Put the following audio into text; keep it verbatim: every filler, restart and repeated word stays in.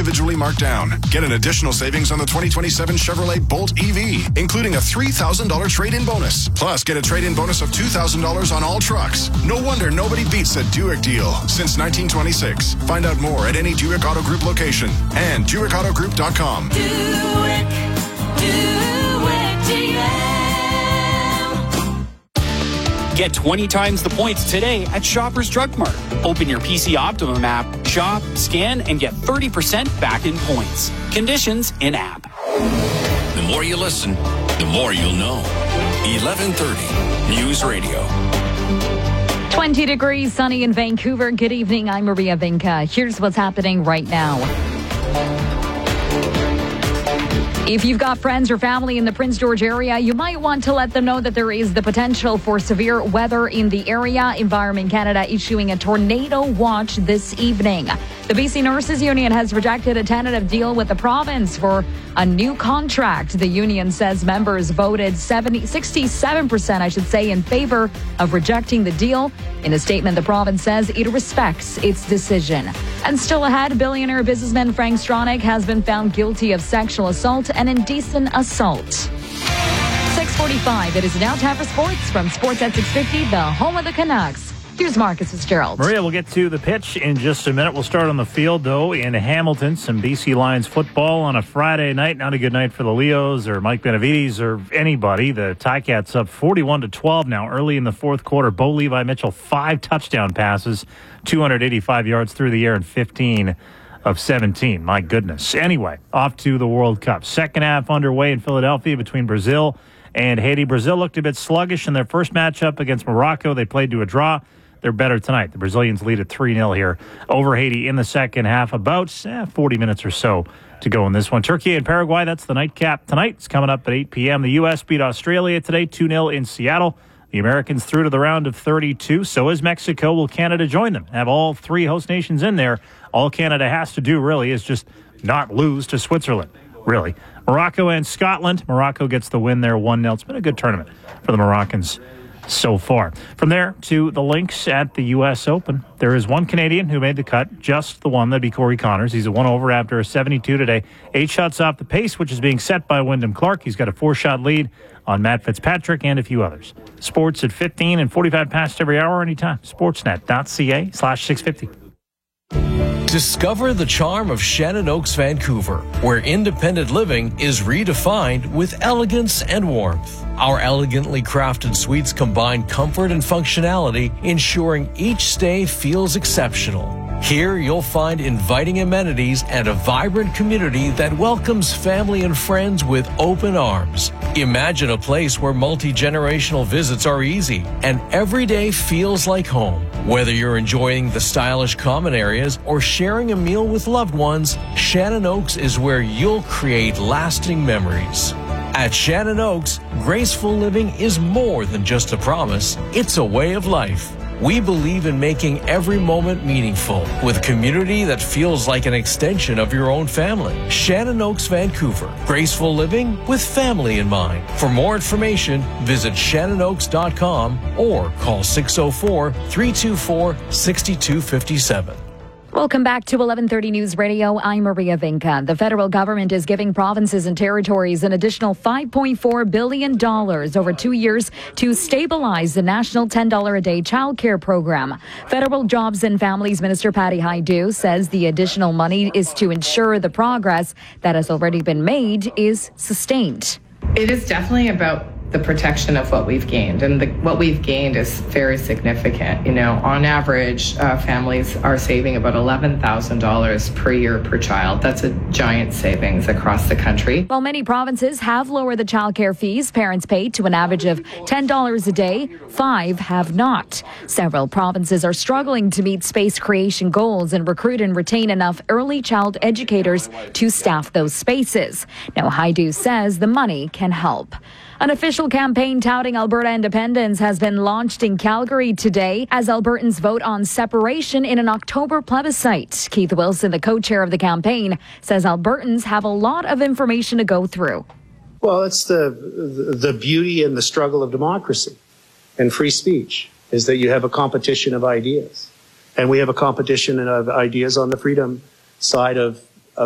individually marked down. Get an additional savings on the twenty twenty-seven Chevrolet Bolt E V, including a three thousand dollars trade-in bonus. Plus, get a trade-in bonus of two thousand dollars on all trucks. No wonder nobody beats a Duick deal since nineteen twenty-six. Find out more at any Duick Auto Group location and Duick Auto Group dot com. Duick, Duick G M. Get twenty times the points today at Shoppers Drug Mart. Open your P C Optimum app, shop, scan, and get thirty percent back in points. Conditions in-app. The more you listen, the more you'll know. eleven thirty News Radio. twenty degrees, sunny in Vancouver. Good evening. I'm Maria Vinca. Here's what's happening right now. If you've got friends or family in the Prince George area, you might want to let them know that there is the potential for severe weather in the area. Environment Canada issuing a tornado watch this evening. The B C Nurses Union has rejected a tentative deal with the province for a new contract. The union says members voted seventy, sixty-seven percent, I should say, in favor of rejecting the deal. In a statement, the province says it respects its decision. And still ahead, billionaire businessman Frank Stronach has been found guilty of sexual assault and indecent assault. six forty-five, it is now time for sports from Sports at six fifty, the home of the Canucks. Here's Marcus Fitzgerald. Maria, we'll get to the pitch in just a minute. We'll start on the field, though, in Hamilton. Some B C Lions football on a Friday night. Not a good night for the Leos or Mike Benavides or anybody. The Ticats up forty-one to twelve now early in the fourth quarter. Bo Levi Mitchell, five touchdown passes, two hundred eighty-five yards through the air, and fifteen of seventeen. My goodness. Anyway, off to the World Cup. Second half underway in Philadelphia between Brazil and Haiti. Brazil looked a bit sluggish in their first matchup against Morocco. They played to a draw. They're better tonight. The Brazilians lead at three nil here over Haiti in the second half. About eh, forty minutes or so to go in this one. Turkey and Paraguay, that's the nightcap tonight. It's coming up at eight p.m. The U S beat Australia today, two nil in Seattle. The Americans through to the round of thirty-two. So is Mexico. Will Canada join them? Have all three host nations in there. All Canada has to do, really, is just not lose to Switzerland, really. Morocco and Scotland. Morocco gets the win there, one nil. It's been a good tournament for the Moroccans so far. From there to the Lynx at the U S Open. There is one Canadian who made the cut, just the one. That'd be Corey Connors. He's a one over after a seventy-two today. Eight shots off the pace, which is being set by Wyndham Clark. He's got a four-shot lead on Matt Fitzpatrick and a few others. Sports at fifteen and forty-five past every hour anytime. Sportsnet.ca slash 650. Discover the charm of Shannon Oaks, Vancouver, where independent living is redefined with elegance and warmth. Our elegantly crafted suites combine comfort and functionality, ensuring each stay feels exceptional. Here you'll find inviting amenities and a vibrant community that welcomes family and friends with open arms. Imagine a place where multi-generational visits are easy and every day feels like home. Whether you're enjoying the stylish common areas or sharing a meal with loved ones, Shannon Oaks is where you'll create lasting memories. At Shannon Oaks, graceful living is more than just a promise, it's a way of life. We believe in making every moment meaningful with a community that feels like an extension of your own family. Shannon Oaks, Vancouver. Graceful living with family in mind. For more information, visit shannon oaks dot com or call six oh four, three two four, six two five seven. Welcome back to eleven thirty News Radio. I'm Maria Vinca. The federal government is giving provinces and territories an additional five point four billion dollars over two years to stabilize the national ten dollars a day childcare program. Federal Jobs and Families Minister Patty Hajdu says the additional money is to ensure the progress that has already been made is sustained. It is definitely about the protection of what we've gained, and the, what we've gained is very significant. You know, on average, uh, families are saving about eleven thousand dollars per year per child. That's a giant savings across the country. While many provinces have lowered the childcare fees parents pay to an average of ten dollars a day, five have not. Several provinces are struggling to meet space creation goals and recruit and retain enough early child educators to staff those spaces. Now, Hajdu says the money can help. An official campaign touting Alberta independence has been launched in Calgary today as Albertans vote on separation in an October plebiscite. Keith Wilson, the co-chair of the campaign, says Albertans have a lot of information to go through. Well, it's the the beauty and the struggle of democracy and free speech, is that you have a competition of ideas. And we have a competition of ideas on the freedom side of